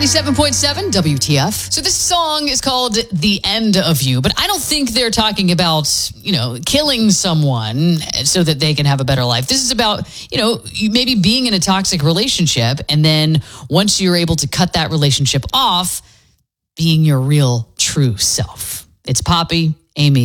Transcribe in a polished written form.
97.7 WTF. So this song is called The End of You, but I don't think they're talking about, killing someone so that they can have a better life. This is about, you maybe being in a toxic relationship, and then once you're able to cut that relationship off, being your real, true self. It's Poppy, Amy,